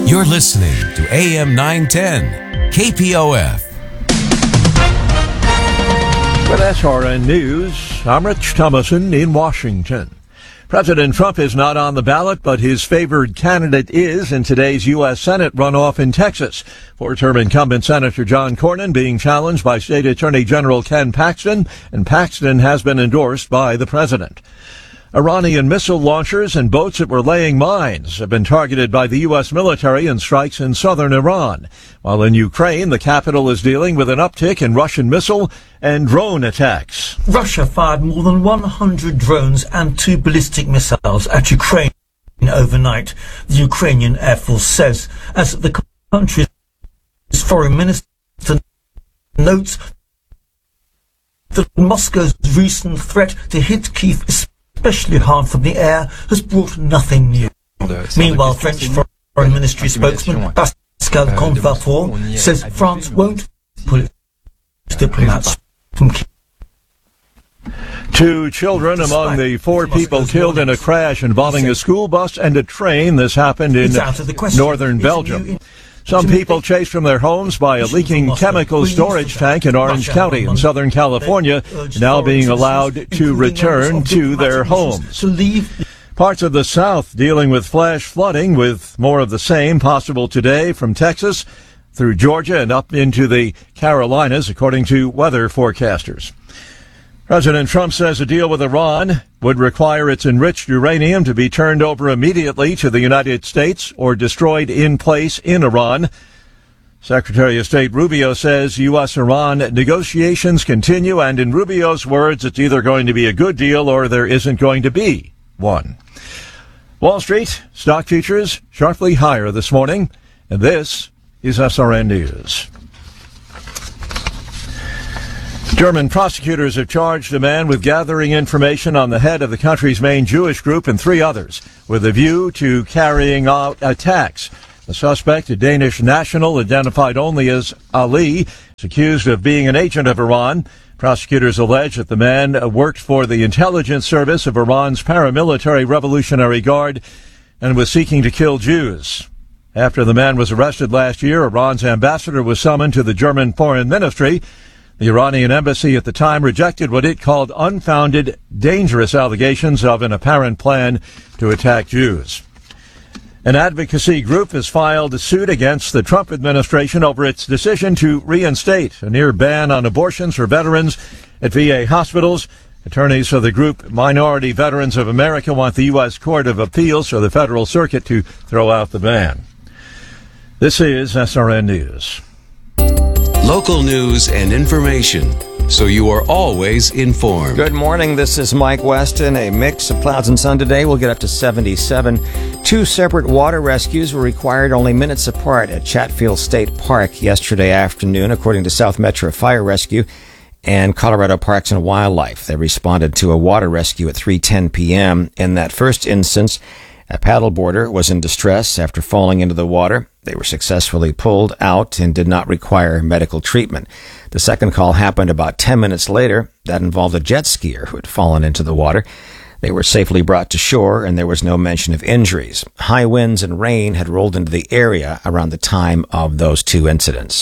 You're listening to AM 910, KPOF. With SRN News, I'm Rich Thomason in Washington. President Trump is not on the ballot, but his favored candidate is in today's U.S. Senate runoff in Texas. Four-term incumbent Senator John Cornyn being challenged by State Attorney General Ken Paxton, and Paxton has been endorsed by the president. Iranian missile launchers and boats that were laying mines have been targeted by the U.S. military in strikes in southern Iran. While in Ukraine, the capital is dealing with an uptick in Russian missile and drone attacks. Russia fired more than 100 drones and 2 ballistic missiles at Ukraine overnight, the Ukrainian Air Force says, as the country's foreign minister notes that Moscow's recent threat to hit Kyiv especially hard from the air, has brought nothing new. Meanwhile, French Foreign Ministry spokesman Pascal Canfin says France won't pull its diplomats from Kyiv. 2 children among the 4 people killed in a crash involving a school bus and a train. This happened in northern Belgium. Some people chased from their homes by a leaking chemical storage tank in Orange County in Southern California, now being allowed to return to their homes. Parts of the South dealing with flash flooding, with more of the same possible today from Texas through Georgia and up into the Carolinas, according to weather forecasters. President Trump says a deal with Iran would require its enriched uranium to be turned over immediately to the United States or destroyed in place in Iran. Secretary of State Rubio says U.S.-Iran negotiations continue, and in Rubio's words, it's either going to be a good deal or there isn't going to be one. Wall Street, stock futures sharply higher this morning, and this is SRN News. German prosecutors have charged a man with gathering information on the head of the country's main Jewish group and 3 others with a view to carrying out attacks. The suspect, a Danish national identified only as Ali, is accused of being an agent of Iran. Prosecutors allege that the man worked for the intelligence service of Iran's paramilitary Revolutionary Guard and was seeking to kill Jews. After the man was arrested last year, Iran's ambassador was summoned to the German Foreign Ministry. The Iranian embassy at the time rejected what it called unfounded, dangerous allegations of an apparent plan to attack Jews. An advocacy group has filed a suit against the Trump administration over its decision to reinstate a near ban on abortions for veterans at VA hospitals. Attorneys for the group Minority Veterans of America want the U.S. Court of Appeals or the Federal Circuit to throw out the ban. This is SRN News. Local news and information, so you are always informed. Good morning. This is Mike Weston. A mix of clouds and sun today. We'll get up to 77. 2 separate water rescues were required only minutes apart at Chatfield State Park yesterday afternoon, according to South Metro Fire Rescue and Colorado Parks and Wildlife. They responded to a water rescue at 3:10 p.m. In that first instance, a paddleboarder was in distress after falling into the water. They were successfully pulled out and did not require medical treatment. The second call happened about 10 minutes later. That involved a jet skier who had fallen into the water. They were safely brought to shore, and there was no mention of injuries. High winds and rain had rolled into the area around the time of those 2 incidents.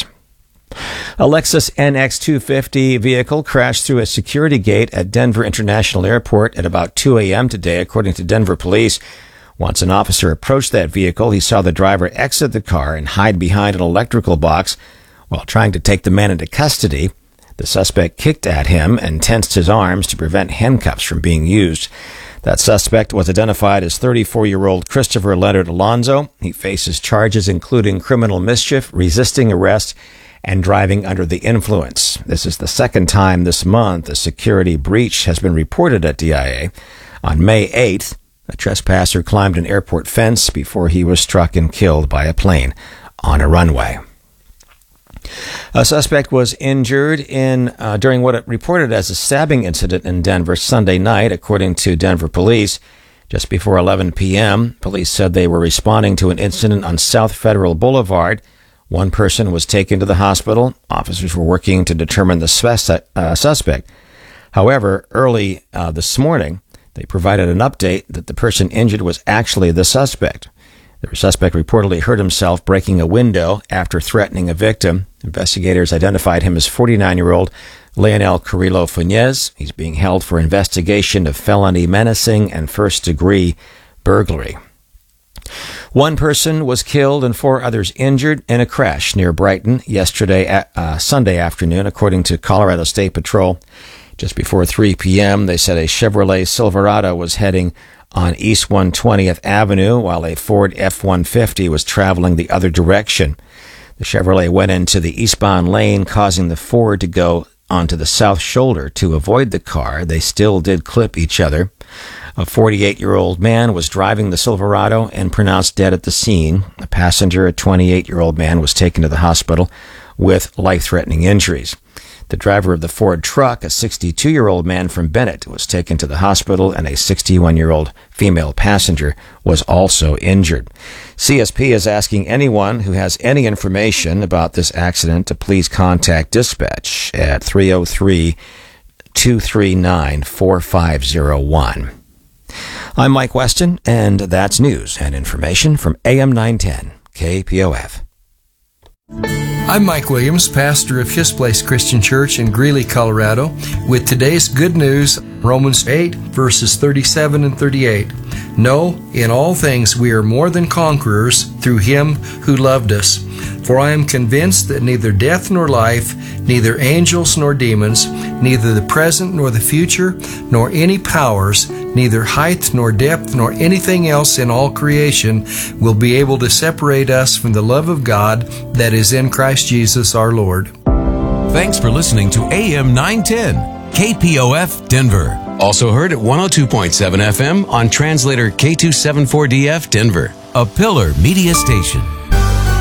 A Lexus NX250 vehicle crashed through a security gate at Denver International Airport at about 2 a.m. today, according to Denver police. Once an officer approached that vehicle, he saw the driver exit the car and hide behind an electrical box. While trying to take the man into custody, the suspect kicked at him and tensed his arms to prevent handcuffs from being used. That suspect was identified as 34-year-old Christopher Leonard Alonzo. He faces charges including criminal mischief, resisting arrest, and driving under the influence. This is the second time this month a security breach has been reported at DIA. On May 8th, a trespasser climbed an airport fence before he was struck and killed by a plane on a runway. A suspect was injured during what it reported as a stabbing incident in Denver Sunday night, according to Denver police. Just before 11 p.m., police said they were responding to an incident on South Federal Boulevard. One person was taken to the hospital. Officers were working to determine the suspect. However, early this morning, they provided an update that the person injured was actually the suspect. The suspect reportedly hurt himself breaking a window after threatening a victim. Investigators identified him as 49-year-old Leonel Carrillo Funes. He's being held for investigation of felony menacing and first-degree burglary. One person was killed and 4 others injured in a crash near Brighton Sunday afternoon, according to Colorado State Patrol. Just before 3 p.m., they said a Chevrolet Silverado was heading on East 120th Avenue while a Ford F-150 was traveling the other direction. The Chevrolet went into the eastbound lane, causing the Ford to go onto the south shoulder. To avoid the car, they still did clip each other. A 48-year-old man was driving the Silverado and pronounced dead at the scene. A passenger, a 28-year-old man, was taken to the hospital with life-threatening injuries. The driver of the Ford truck, a 62-year-old man from Bennett, was taken to the hospital, and a 61-year-old female passenger was also injured. CSP is asking anyone who has any information about this accident to please contact dispatch at 303-239-4501. I'm Mike Weston, and that's news and information from AM 910 KPOF. I'm Mike Williams, pastor of His Place Christian Church in Greeley, Colorado, with today's good news, Romans 8, verses 37 and 38. No, in all things we are more than conquerors through Him who loved us. For I am convinced that neither death nor life, neither angels nor demons, neither the present nor the future, nor any powers, neither height nor depth nor anything else in all creation will be able to separate us from the love of God that is in Christ Jesus our Lord. Thanks for listening to AM 910, KPOF Denver. Also heard at 102.7 FM on translator K274DF Denver, a Pillar Media station.